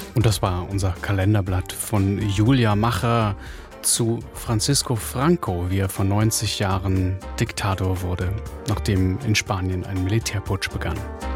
Und das war unser Kalenderblatt von Julia Macher zu Francisco Franco, wie er vor 90 Jahren Diktator wurde, nachdem in Spanien ein Militärputsch begann.